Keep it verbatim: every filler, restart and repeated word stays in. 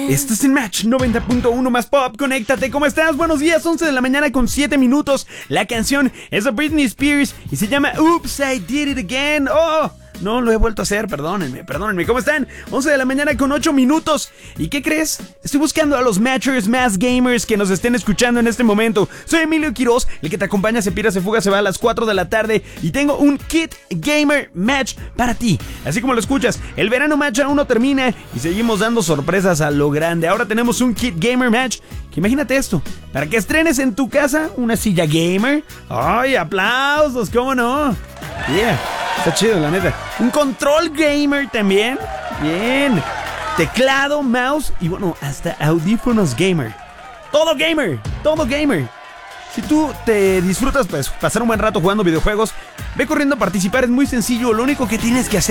Esto es el Match noventa punto uno más pop. Conéctate, ¿cómo estás? Buenos días, once de la mañana con siete minutos. La canción es de Britney Spears y se llama Oops, I Did It Again. ¡Oh! No lo he vuelto a hacer, perdónenme, perdónenme. ¿Cómo están? once de la mañana con ocho minutos. ¿Y qué crees? Estoy buscando a los Matchers más gamers que nos estén escuchando en este momento. Soy Emilio Quiroz, el que te acompaña, se pira, se fuga, se va a las cuatro de la tarde. Y tengo un Kit Gamer Match para ti. Así como lo escuchas, el verano match aún no termina y seguimos dando sorpresas a lo grande. Ahora tenemos un Kit Gamer Match. Que imagínate esto, para que estrenes en tu casa una silla gamer. ¡Ay, aplausos! ¿Cómo no? Yeah. Está chido, la neta. Un control gamer también. Bien. Teclado, mouse y bueno, hasta audífonos gamer. Todo gamer, todo gamer. Si tú te disfrutas, pues, pasar un buen rato jugando videojuegos, ve corriendo a participar, es muy sencillo. Lo único que tienes que hacer